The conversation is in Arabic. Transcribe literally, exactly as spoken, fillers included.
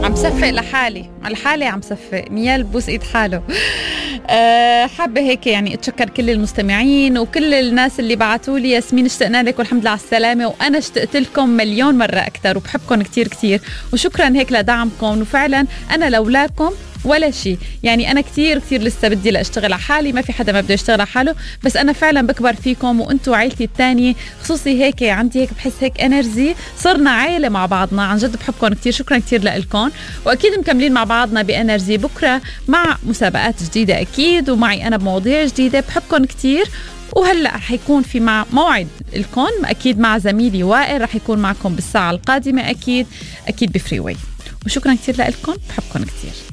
عم صفق لحالي لحالي عم صفق نيال بوس ايد حاله. أه حابة هيك يعني اتشكر كل المستمعين وكل الناس اللي بعتوا لي ياسمين اشتقنا لك والحمد لله على السلامة، وانا اشتقت لكم مليون مرة اكثر وبحبكم كتير كتير وشكرا هيك لدعمكم. وفعلا انا لولاكم ولا شيء، يعني أنا كتير كتير لسه بدي لأشتغل على حالي، ما في حدا ما بده يشتغل على حاله، بس أنا فعلا بكبر فيكم وأنتوا عائلتي التانية خصوصي. هيك عندي هيك بحس هيك انرجي، صرنا عائلة مع بعضنا، عن جد بحبكم كتير. شكرا كتير لكم، وأكيد مكملين مع بعضنا بانرجي بكرة مع مسابقات جديدة أكيد، ومعي أنا بمواضيع جديدة. بحبكم كتير، وهلأ رح يكون في مع موعد الكون أكيد مع زميلي وائل، رح يكون معكم بالساعة القادمة أكيد أكيد بفريوي. وشكرا كتير لكم، بحبكم كتير.